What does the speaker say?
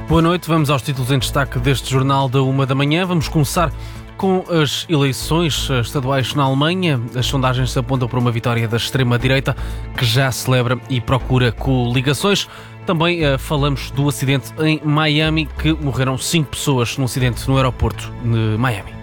Boa noite, vamos aos títulos em destaque deste jornal da 1 da manhã. Vamos começar com as eleições estaduais na Alemanha. As sondagens apontam para uma vitória da extrema-direita, que já celebra e procura coligações. Também falamos do acidente em Miami, que morreram 5 pessoas num acidente no aeroporto de Miami.